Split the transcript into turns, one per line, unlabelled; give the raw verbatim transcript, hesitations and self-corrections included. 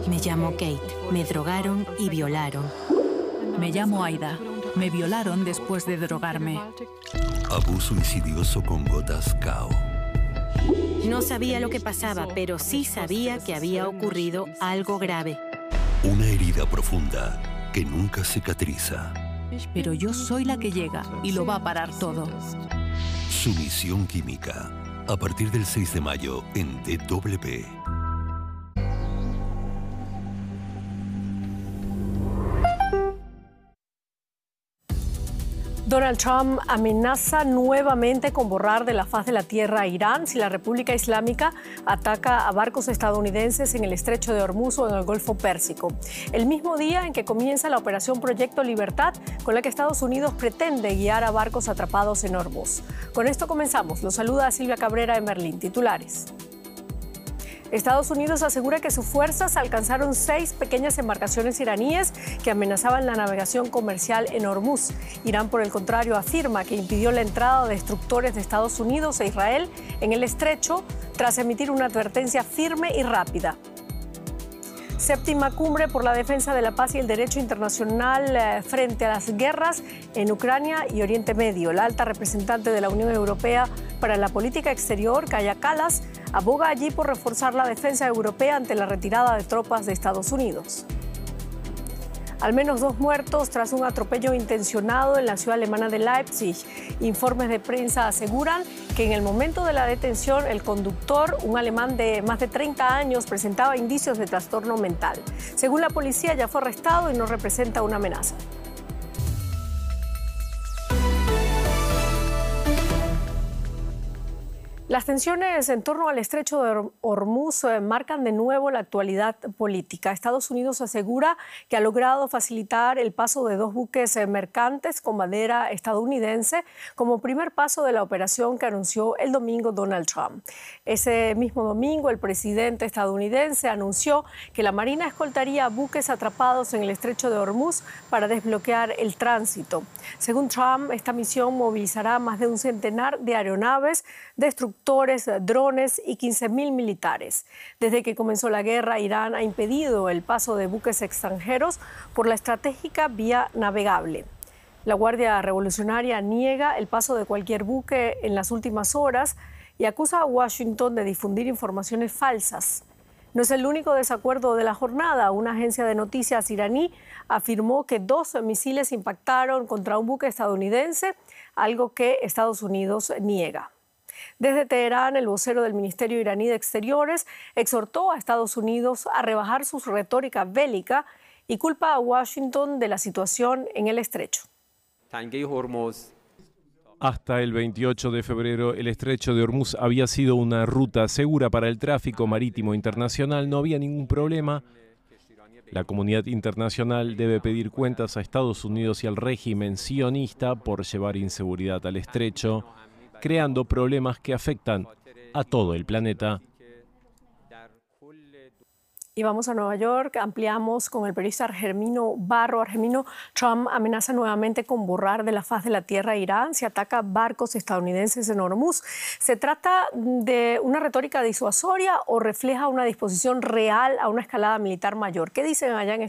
Me llamo Kate. Me drogaron y violaron.
Me llamo Aida. Me violaron después de drogarme.
Abuso insidioso con gotas K O.
No sabía lo que pasaba, pero sí sabía que había ocurrido algo grave.
Una herida profunda que nunca cicatriza.
Pero yo soy la que llega y lo va a parar todo.
Sumisión química. A partir del seis de mayo en D W.
Donald Trump amenaza nuevamente con borrar de la faz de la tierra a Irán si la República Islámica ataca a barcos estadounidenses en el Estrecho de Hormuz o en el Golfo Pérsico. El mismo día en que comienza la operación Proyecto Libertad, con la que Estados Unidos pretende guiar a barcos atrapados en Hormuz. Con esto comenzamos. Los saluda Silvia Cabrera en Berlín. Titulares. Estados Unidos asegura que sus fuerzas alcanzaron seis pequeñas embarcaciones iraníes que amenazaban la navegación comercial en Hormuz. Irán, por el contrario, afirma que impidió la entrada de destructores de Estados Unidos e Israel en el estrecho tras emitir una advertencia firme y rápida. Séptima cumbre por la defensa de la paz y el derecho internacional eh, frente a las guerras en Ucrania y Oriente Medio. La alta representante de la Unión Europea para la política exterior, Kaja Kallas, aboga allí por reforzar la defensa europea ante la retirada de tropas de Estados Unidos. Al menos dos muertos tras un atropello intencionado en la ciudad alemana de Leipzig. Informes de prensa aseguran que en el momento de la detención el conductor, un alemán de más de treinta años, presentaba indicios de trastorno mental. Según la policía, ya fue arrestado y no representa una amenaza. Las tensiones en torno al estrecho de Hormuz marcan de nuevo la actualidad política. Estados Unidos asegura que ha logrado facilitar el paso de dos buques mercantes con bandera estadounidense como primer paso de la operación que anunció el domingo Donald Trump. Ese mismo domingo, el presidente estadounidense anunció que la Marina escoltaría buques atrapados en el estrecho de Hormuz para desbloquear el tránsito. Según Trump, esta misión movilizará más de un centenar de aeronaves, destructores, drones y quince mil militares. Desde que comenzó la guerra, Irán ha impedido el paso de buques extranjeros por la estratégica vía navegable. La Guardia Revolucionaria niega el paso de cualquier buque en las últimas horas y acusa a Washington de difundir informaciones falsas. No es el único desacuerdo de la jornada. Una agencia de noticias iraní afirmó que dos misiles impactaron contra un buque estadounidense, algo que Estados Unidos niega. Desde Teherán, el vocero del Ministerio iraní de Exteriores exhortó a Estados Unidos a rebajar su retórica bélica y culpa a Washington de la situación en el estrecho.
Hasta el veintiocho de febrero, el estrecho de Hormuz había sido una ruta segura para el tráfico marítimo internacional. No había ningún problema. La comunidad internacional debe pedir cuentas a Estados Unidos y al régimen sionista por llevar inseguridad al estrecho, creando problemas que afectan a todo el planeta.
Y vamos a Nueva York, ampliamos con el periodista Argemino Barro. Argemino, Trump amenaza nuevamente con borrar de la faz de la tierra a Irán si ataca barcos estadounidenses en Hormuz. ¿Se trata de una retórica disuasoria o refleja una disposición real a una escalada militar mayor? ¿Qué dicen allá en